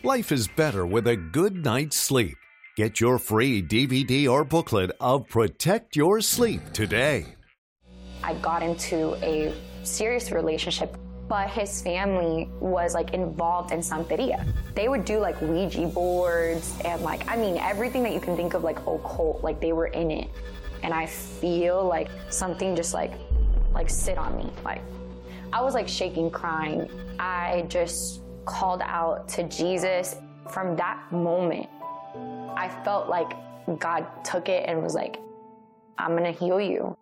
Life is better with a good night's sleep. Get your free DVD or booklet of Protect Your Sleep today. I got into a serious relationship, but his family was like involved in Santeria. They would do like Ouija boards and everything that you can think of like occult, like they were in it. And I feel like something just like sit on me. Like I was like shaking, crying. I just called out to Jesus. From that moment, I felt like God took it and was like, I'm gonna heal you.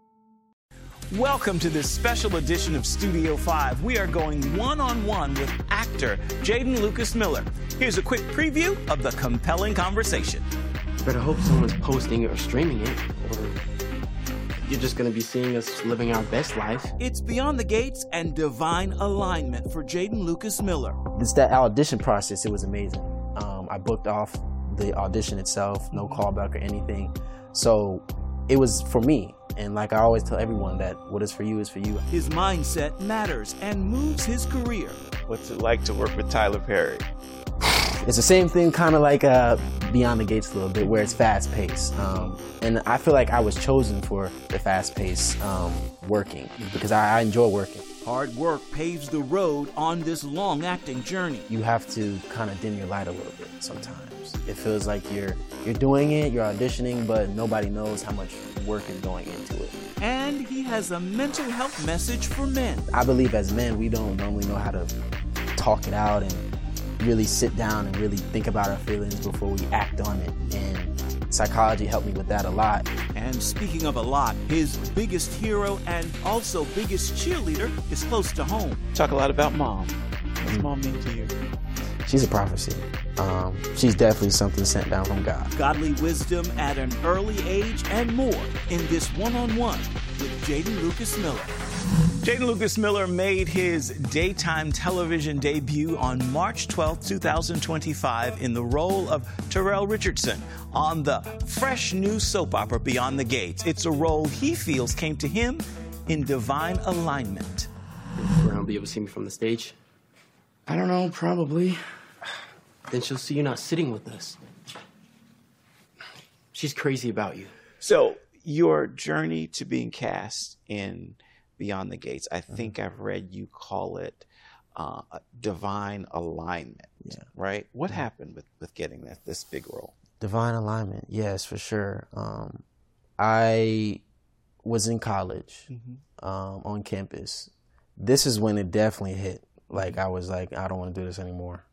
Welcome to this special edition of Studio 5. We are going one-on-one with actor Jaden Lucas Miller. Here's a quick preview of the compelling conversation. But I hope someone's posting it or streaming it, or you're just going to be seeing us living our best life. It's Beyond the Gates and Divine Alignment for Jaden Lucas Miller. It's that audition process. It was amazing. I booked off the audition itself, no callback or anything. So it was for me. And like I always tell everyone, that what is for you is for you. His mindset matters and moves his career. What's it like to work with Tyler Perry? It's the same thing, kind of like Beyond the Gates a little bit, where it's fast-paced. And I feel like I was chosen for the fast-paced working, because I enjoy working. Hard work paves the road on this long acting journey. You have to kind of dim your light a little bit sometimes. It feels like you're doing it, you're auditioning, but nobody knows how much work is going into it. And he has a mental health message for men. I believe as men, we don't normally know how to talk it out and really sit down and really think about our feelings before we act on it. And psychology helped me with that a lot. And speaking of a lot, his biggest hero and also biggest cheerleader is close to home. Talk a lot about mom. What's mom mean to you? She's a prophecy. She's definitely something sent down from God. Godly wisdom at an early age and more in this one-on-one with Jaden Lucas Miller. Jaden Lucas Miller made his daytime television debut on March 12, 2025 in the role of Terrell Richardson on the fresh new soap opera Beyond the Gates. It's a role he feels came to him in divine alignment. Brown will be able to see me from the stage? I don't know, probably. Then she'll see you not sitting with us. She's crazy about you. So, your journey to being cast in Beyond the Gates, I think I've read you call it divine alignment, right? What happened with getting this big role? Divine alignment, yes, for sure. I was in college on campus. This is when it definitely hit. Like, I was like, I don't want to do this anymore.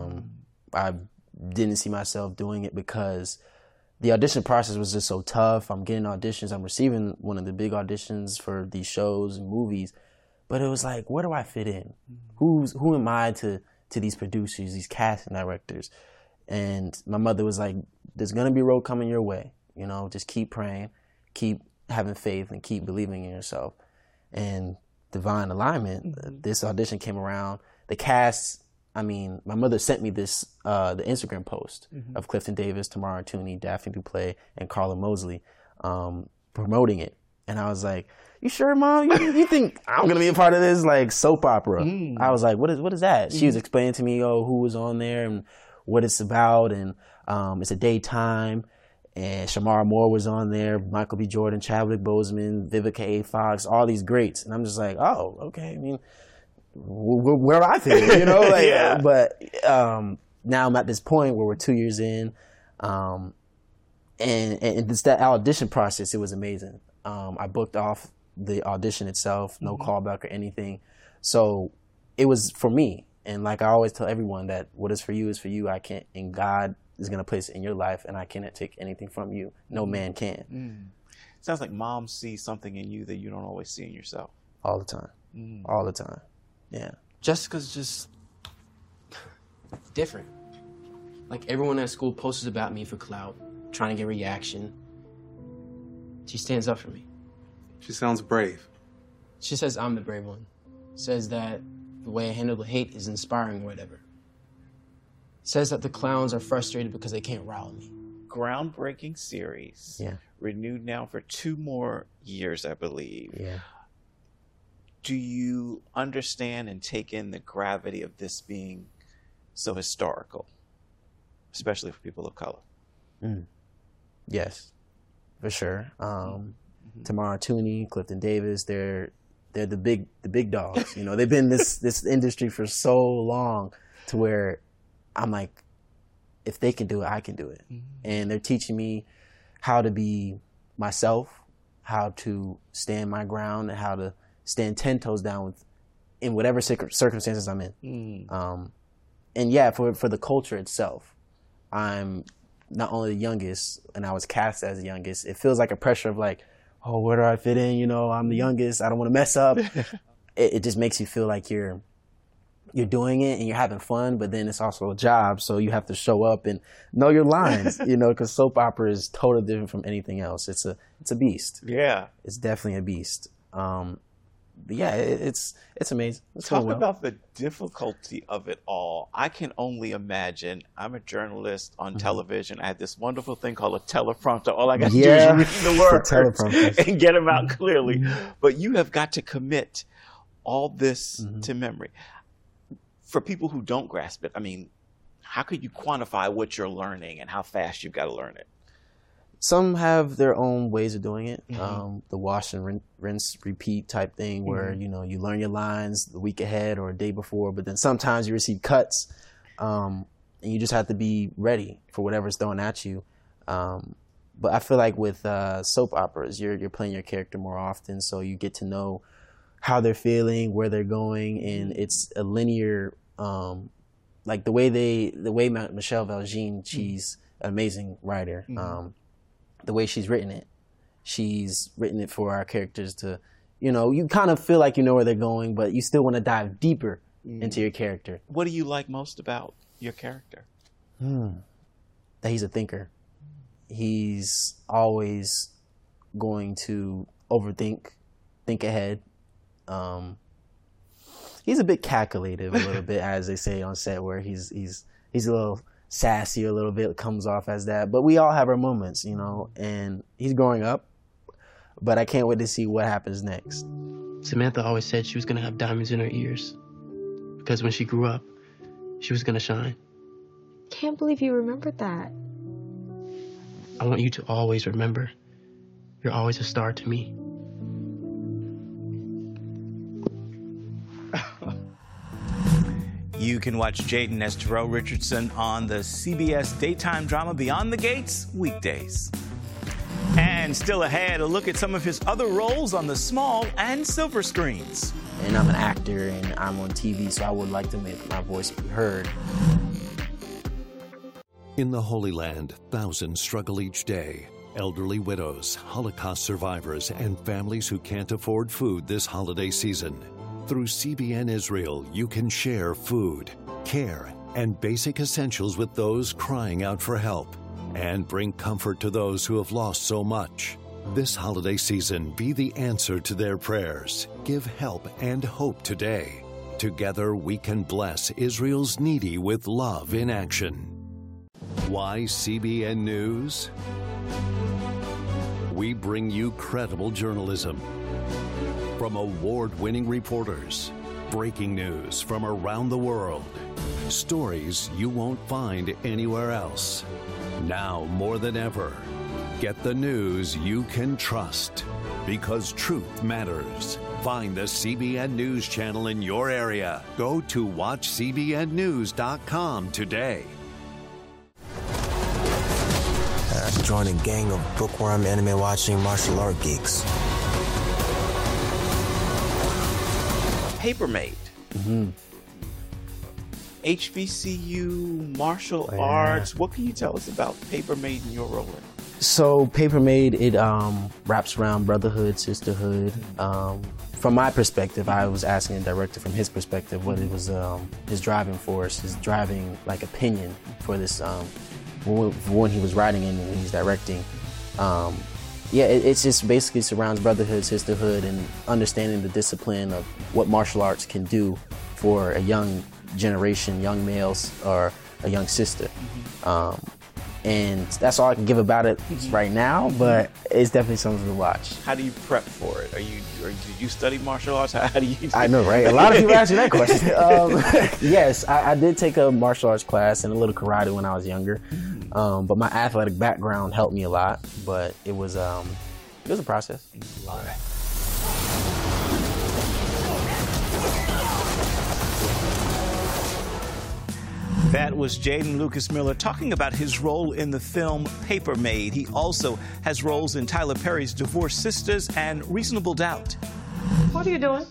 I didn't see myself doing it because the audition process was just so tough. I'm getting auditions. I'm receiving one of the big auditions for these shows and movies. But it was like, where do I fit in? Who am I to these producers, these casting directors? And my mother was like, there's going to be a road coming your way. You know, just keep praying, keep having faith, and keep believing in yourself. And divine alignment, this audition came around. The cast, I mean, my mother sent me this, the Instagram post of Clifton Davis, Tamara Tooney, Daphne Duplay, and Carla Mosley promoting it. And I was like, you sure, Mom? You think I'm going to be a part of this, like, soap opera? I was like, what is that? She was explaining to me, who was on there and what it's about. And it's a daytime. And Shamara Moore was on there, Michael B. Jordan, Chadwick Boseman, Vivica A. Fox, all these greats. And I'm just like, oh, okay. I mean, where I fit, you know? Like, But now I'm at this point where we're 2 years in, and it's that audition process. It was amazing. I booked off the audition itself, no callback or anything. So it was for me. And like I always tell everyone, that what is for you is for you. I can't, and God is going to place it in your life, and I cannot take anything from you. No man can. Sounds like mom sees something in you that you don't always see in yourself. All the time. All the time. Yeah. Jessica's just different. Like, everyone at school posts about me for clout, trying to get reaction. She stands up for me. She sounds brave. She says I'm the brave one. Says that the way I handle the hate is inspiring or whatever. Says that the clowns are frustrated because they can't rile me. Groundbreaking series. Yeah. Renewed now for 2 more years, I believe. Yeah. Do you understand and take in the gravity of this being so historical? especially for people of color? Yes, for sure. Tamara Tooney, Clifton Davis, they're the big dogs. You know, they've been in this industry for so long to where I'm like, if they can do it, I can do it. And they're teaching me how to be myself, how to stand my ground, and how to stand 10 toes down in whatever circumstances I'm in. And yeah, for the culture itself, I'm not only the youngest, and I was cast as the youngest. It feels like a pressure of like, oh, where do I fit in? You know, I'm the youngest. I don't want to mess up. It just makes you feel like you're doing it and you're having fun, but then it's also a job, so you have to show up and know your lines, you know, because soap opera is totally different from anything else. It's a beast. Yeah. It's definitely a beast. But yeah, it's amazing. Talk about the difficulty of it all. I can only imagine. I'm a journalist on television. I had this wonderful thing called a teleprompter. All I got to do is read the words and get them out clearly. But you have got to commit all this to memory. For people who don't grasp it, I mean, how could you quantify what you're learning and how fast you've got to learn it? Some have their own ways of doing it. The wash and rinse, repeat type thing where, you know, you learn your lines the week ahead or a day before, but then sometimes you receive cuts and you just have to be ready for whatever's thrown at you. But I feel like with soap operas, you're playing your character more often, so you get to know how they're feeling, where they're going, and it's a linear, like the way Michelle Valjean, she's an amazing writer. The way she's written it for our characters to, you know, you kind of feel like you know where they're going, but you still want to dive deeper into your character. What do you like most about your character? That he's a thinker. He's always going to think ahead. He's a bit calculative, a little bit, as they say on set, where he's a little sassy, a little bit, comes off as that. But we all have our moments, you know, and he's growing up, but I can't wait to see what happens next. Samantha always said she was going to have diamonds in her ears because when she grew up, she was going to shine. Can't believe you remembered that. I want you to always remember, you're always a star to me. You can watch Jaden as Terrell Richardson on the CBS daytime drama Beyond the Gates weekdays. And still ahead, a look at some of his other roles on the small and silver screens. And I'm an actor and I'm on TV, so I would like to make my voice be heard. In the Holy Land, thousands struggle each day. Elderly widows, Holocaust survivors, and families who can't afford food this holiday season. Through CBN Israel, you can share food, care, and basic essentials with those crying out for help, and bring comfort to those who have lost so much. This holiday season, be the answer to their prayers. Give help and hope today. Together, we can bless Israel's needy with love in action. Why CBN News? We bring you credible journalism. From award-winning reporters, breaking news from around the world, stories you won't find anywhere else. Now more than ever, get the news you can trust, because truth matters. Find the CBN News channel in your area. Go to watchcbnnews.com today. I joined a gang of bookworm, anime-watching martial art geeks. Papermate. HBCU, martial arts. What can you tell us about Papermate and your role in it? So Papermate, it wraps around brotherhood, sisterhood. From my perspective, I was asking the director from his perspective what it was his driving force, his driving like opinion for this when he was writing and when he's directing. Yeah, it's just basically surrounds brotherhood, sisterhood, and understanding the discipline of what martial arts can do for a young generation, young males, or a young sister. And that's all I can give about it right now, but it's definitely something to watch. How do you prep for it? Did you study martial arts? How do you? I know, right? A lot of people ask me that question. Yes, I did take a martial arts class and a little karate when I was younger, but my athletic background helped me a lot. But it was a process. All right. That was Jaden Lucas Miller talking about his role in the film Paper Maid. He also has roles in Tyler Perry's Divorced Sisters and Reasonable Doubt. What are you doing?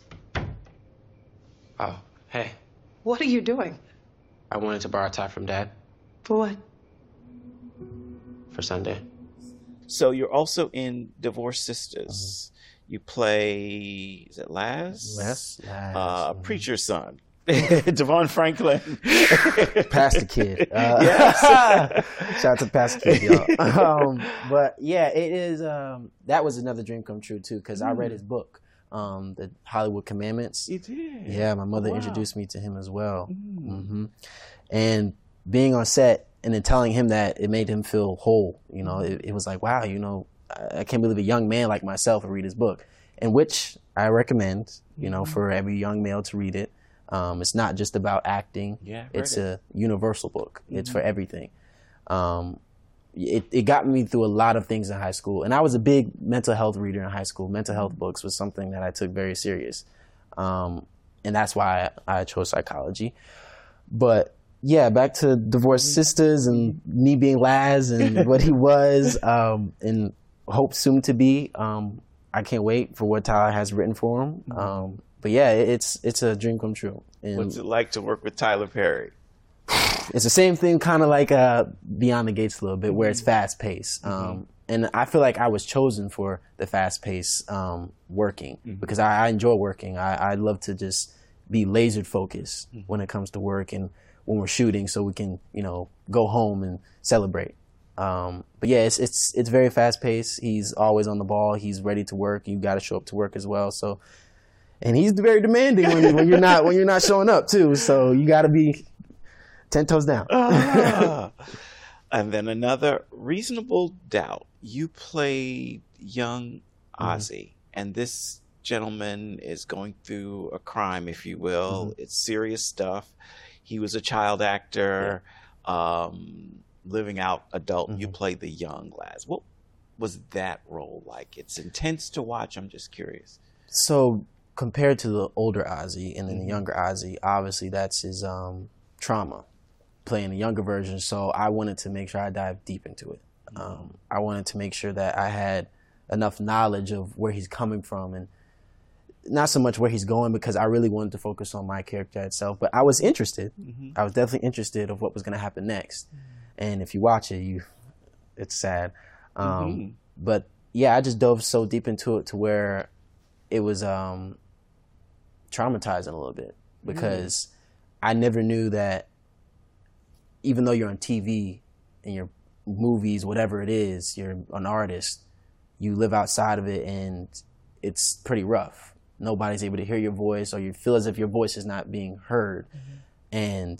Oh, hey. What are you doing? I wanted to borrow a tie from Dad For what? for Sunday. So you're also in Divorced Sisters. You play, is it Laz? Laz. Preacher's son. Devon Franklin. Pastor Kid. Yes. Shout out to Pastor Kid, y'all. But yeah, it is, that was another dream come true too, because I read his book, The Hollywood Commandments. You did? Yeah, my mother introduced me to him as well. Mm-hmm. And being on set and then telling him that, it made him feel whole. You know, it was like, wow, you know, I can't believe a young man like myself would read his book, and which I recommend, you know, for every young male to read it. It's not just about acting. Yeah, it's a universal book. It's for everything. It got me through a lot of things in high school. And I was a big mental health reader in high school. Mental health books was something that I took very serious. And that's why I chose psychology. But yeah, back to Divorced Sisters and me being Laz and what he was, and hope soon to be. I can't wait for what Tyler has written for him. But yeah, it's a dream come true. And what's it like to work with Tyler Perry? It's the same thing, kind of like Beyond the Gates a little bit, where it's fast paced. And I feel like I was chosen for the fast paced working because I enjoy working. I love to just be laser focused when it comes to work and when we're shooting, so we can, you know, go home and celebrate. But yeah, it's very fast paced. He's always on the ball. He's ready to work. You got to show up to work as well. So. And he's very demanding when you're not showing up too. So you got to be 10 toes down. And then another Reasonable Doubt. You played young Ozzy, and this gentleman is going through a crime, if you will. It's serious stuff. He was a child actor, living out adult. You played the young Laz. What was that role like? It's intense to watch. I'm just curious. So. Compared to the older Ozzy and then the younger Ozzy, obviously that's his trauma, playing the younger version. So I wanted to make sure I dived deep into it. I wanted to make sure that I had enough knowledge of where he's coming from and not so much where he's going, because I really wanted to focus on my character itself. But I was interested. I was definitely interested of what was going to happen next. And if you watch it, it's sad. But yeah, I just dove so deep into it to where it was traumatizing a little bit, because I never knew that even though you're on TV and your movies, whatever it is, you're an artist, you live outside of it and it's pretty rough. Nobody's able to hear your voice, or you feel as if your voice is not being heard. And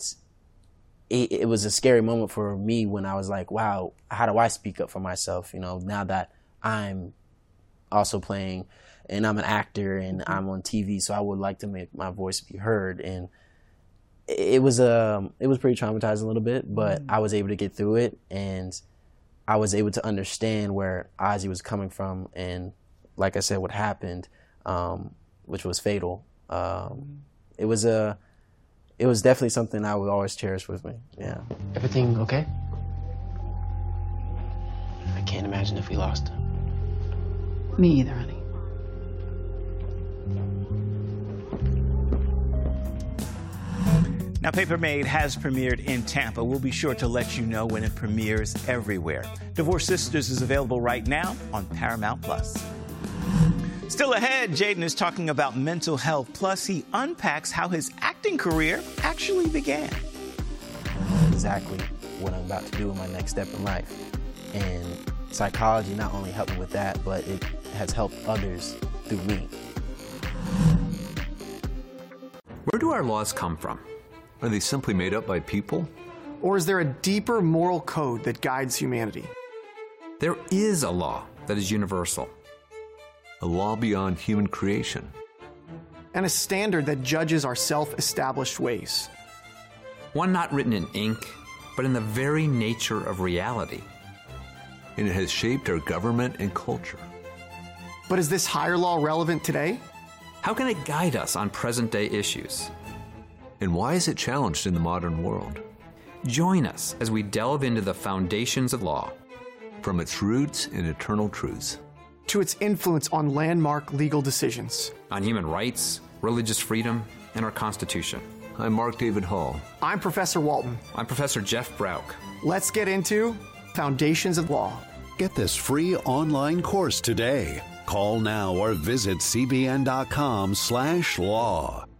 it was a scary moment for me when I was like, wow, how do I speak up for myself? You know, now that I'm also playing and I'm an actor and I'm on TV, so I would like to make my voice be heard. And it was pretty traumatizing a little bit, but I was able to get through it, and I was able to understand where Ozzy was coming from, and like I said, what happened, which was fatal. It was definitely something I would always cherish with me. Yeah. Everything okay? I can't imagine if we lost him. Me either, honey. Now, Paper Maid has premiered in Tampa. We'll be sure to let you know when it premieres everywhere. Divorced Sisters is available right now on Paramount+. Still ahead, Jaden is talking about mental health. Plus, he unpacks how his acting career actually began. Exactly what I'm about to do in my next step in life. And psychology not only helped me with that, but it has helped others through me. Where do our laws come from? Are they simply made up by people? Or is there a deeper moral code that guides humanity? There is a law that is universal. A law beyond human creation. And a standard that judges our self-established ways. One not written in ink, but in the very nature of reality. And it has shaped our government and culture. But is this higher law relevant today? How can it guide us on present-day issues? And why is it challenged in the modern world? Join us as we delve into the foundations of law. From its roots and eternal truths. To its influence on landmark legal decisions. On human rights, religious freedom, and our Constitution. I'm Mark David Hall. I'm Professor Walton. I'm Professor Jeff Brauch. Let's get into Foundations of Law. Get this free online course today. Call now or visit cbn.com/law.